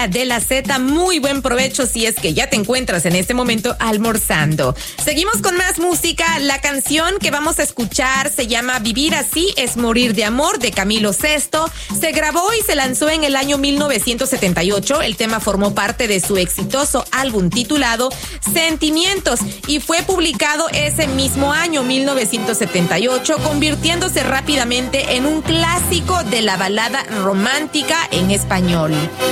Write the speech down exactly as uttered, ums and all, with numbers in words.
hora de la Z. Muy buen provecho si es que ya te encuentras en este momento almorzando. Seguimos con más música. La canción que vamos a escuchar se llama Vivir así es morir de amor, de Camilo Sesto. Se grabó y se lanzó en el año mil novecientos setenta y ocho. El tema formó parte de su exitoso álbum titulado Sentimientos y fue publicado ese mismo año, mil novecientos setenta y ocho, convirtiéndose rápidamente en un clásico de la balada romántica en español.